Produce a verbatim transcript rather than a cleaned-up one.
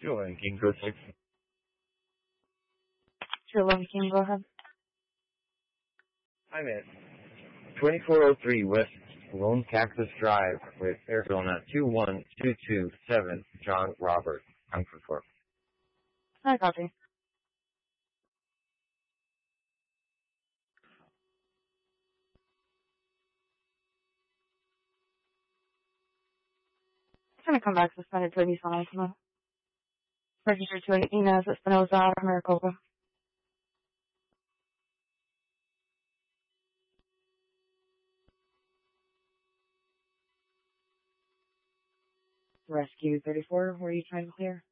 Sure, King Code six. Sure, Lone King, go ahead. I'm at twenty-four oh three West Lone Cactus Drive with Arizona two one two two seven, John Robert. I'm for four. I copy. It's gonna come back suspended to Nissan Altima. Registered to Inez Espinosa, Maricopa. Rescue thirty-four, where are you trying to clear?